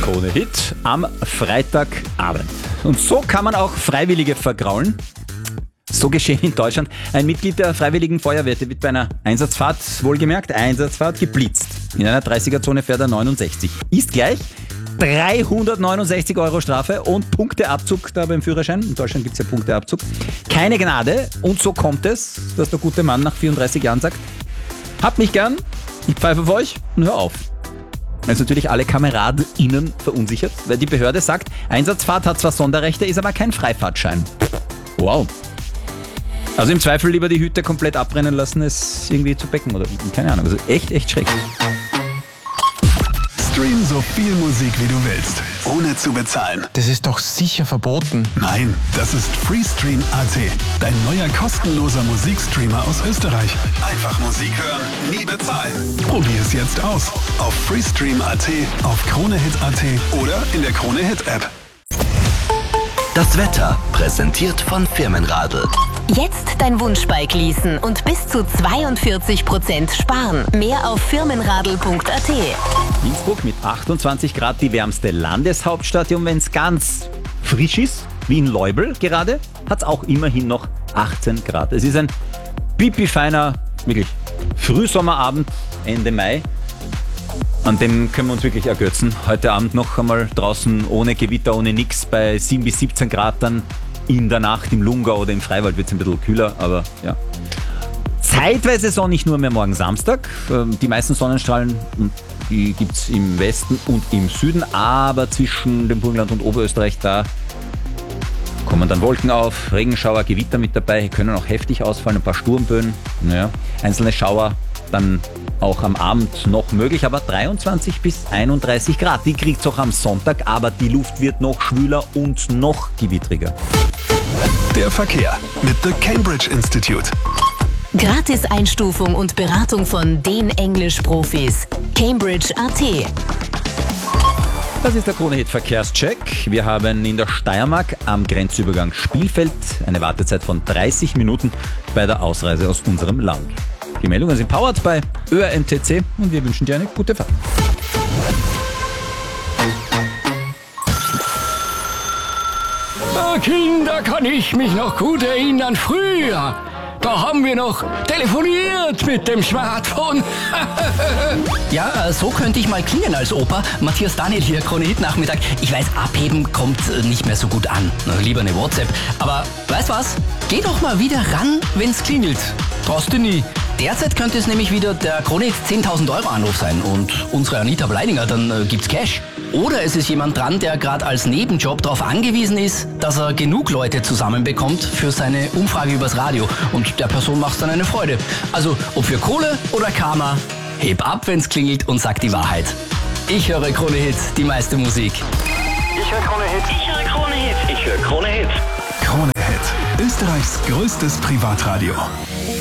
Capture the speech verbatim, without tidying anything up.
Krone Hit am Freitagabend. Und so kann man auch Freiwillige vergraulen. So geschehen in Deutschland. Ein Mitglied der Freiwilligen Feuerwehr wird bei einer Einsatzfahrt, wohlgemerkt, Einsatzfahrt geblitzt. In einer dreißiger-Zone fährt er neunundsechzig. Ist gleich dreihundertneunundsechzig Euro Strafe und Punkteabzug da beim Führerschein. In Deutschland gibt es ja Punkteabzug. Keine Gnade. Und so kommt es, dass der gute Mann nach vierunddreißig Jahren sagt, habt mich gern, ich pfeife auf euch und hör auf. Das ist natürlich alle KameradInnen verunsichert, weil die Behörde sagt, Einsatzfahrt hat zwar Sonderrechte, ist aber kein Freifahrtschein. Wow. Also im Zweifel lieber die Hütte komplett abbrennen lassen, es irgendwie zu becken oder keine Ahnung. Also echt, echt schräg. Stream so viel Musik wie du willst, ohne zu bezahlen. Das ist doch sicher verboten. Nein, das ist Freestream Punkt a t, dein neuer kostenloser Musikstreamer aus Österreich. Einfach Musik hören, nie bezahlen. Probier es jetzt aus auf Freestream Punkt a t, auf Kronehit Punkt a t oder in der Kronehit App. Das Wetter präsentiert von Firmenradl. Jetzt dein Wunschbike leasen und bis zu zweiundvierzig Prozent sparen. Mehr auf firmenradl punkt a t. Innsbruck mit achtundzwanzig Grad, die wärmste Landeshauptstadt. Und wenn es ganz frisch ist, wie in Leubel gerade, hat es auch immerhin noch achtzehn Grad. Es ist ein pipi-feiner, wirklich Frühsommerabend, Ende Mai. An dem können wir uns wirklich ergötzen. Heute Abend noch einmal draußen ohne Gewitter, ohne nix, bei sieben bis siebzehn Grad dann in der Nacht im Lungau oder im Freiwald wird es ein bisschen kühler, aber ja. Zeitweise sonnig nur mehr morgen Samstag. Die meisten Sonnenstrahlen, die gibt es im Westen und im Süden, aber zwischen dem Burgenland und Oberösterreich, da kommen dann Wolken auf, Regenschauer, Gewitter mit dabei, können auch heftig ausfallen, ein paar Sturmböen, naja, einzelne Schauer, dann auch am Abend noch möglich, aber dreiundzwanzig bis einunddreißig Grad. Die kriegt es auch am Sonntag, aber die Luft wird noch schwüler und noch gewittriger. Der Verkehr mit The Cambridge Institute. Gratis-Einstufung und Beratung von den Englisch-Profis. Cambridge Punkt a t. Das ist der Kronehit Verkehrscheck. Wir haben in der Steiermark am Grenzübergang Spielfeld eine Wartezeit von dreißig Minuten bei der Ausreise aus unserem Land. Die Meldungen sind powered bei Ö R N T C und wir wünschen dir eine gute Fahrt. Ah, Kinder, kann ich mich noch gut erinnern, früher. Da haben wir noch telefoniert mit dem Smartphone. Ja, so könnte ich mal klingen als Opa. Matthias Daniel hier, Kronehit Nachmittag. Ich weiß, abheben kommt nicht mehr so gut an. Na, lieber eine WhatsApp. Aber weißt was? Geh doch mal wieder ran, wenn's klingelt. Traust du nie. Derzeit könnte es nämlich wieder der Kronehit zehntausend Euro Anruf sein und unsere Anita Bleidinger, dann äh, gibt's Cash. Oder es ist jemand dran, der gerade als Nebenjob darauf angewiesen ist, dass er genug Leute zusammenbekommt für seine Umfrage übers Radio. Und der Person macht's dann eine Freude. Also, ob für Kohle oder Karma, heb ab, wenn's klingelt und sag die Wahrheit. Ich höre Kronehit, die meiste Musik. Ich höre Kronehit. Ich höre Kronehit. Ich höre Kronehit. Kronehit, Österreichs größtes Privatradio.